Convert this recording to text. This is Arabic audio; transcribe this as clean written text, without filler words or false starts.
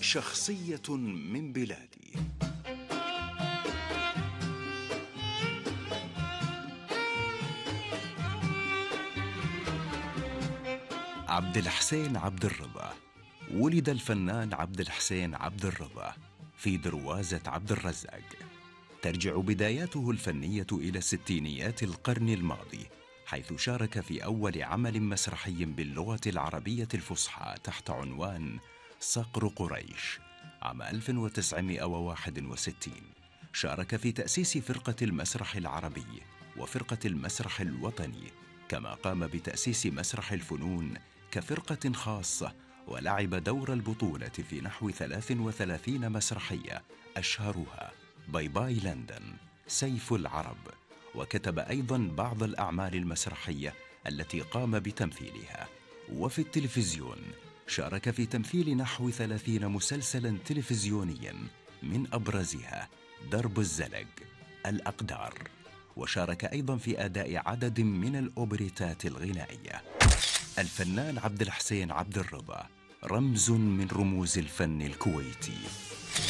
شخصية من بلادي. عبد الحسين عبد الرضا. ولد الفنان عبد الحسين عبد الرضا في دروازة عبد الرزاق. ترجع بداياته الفنية إلى ستينيات القرن الماضي، حيث شارك في أول عمل مسرحي باللغة العربية الفصحى تحت عنوان صقر قريش عام 1961. شارك في تأسيس فرقة المسرح العربي وفرقة المسرح الوطني، كما قام بتأسيس مسرح الفنون كفرقة خاصة، ولعب دور البطولة في نحو 33 مسرحية، أشهرها باي باي لندن، سيف العرب. وكتب أيضاً بعض الأعمال المسرحية التي قام بتمثيلها. وفي التلفزيون شارك في تمثيل نحو 30 مسلسلاً تلفزيونياً، من أبرزها درب الزلق، الأقدار. وشارك أيضاً في أداء عدد من الأوبريتات الغنائية. الفنان عبد الحسين عبد الرضا رمز من رموز الفن الكويتي.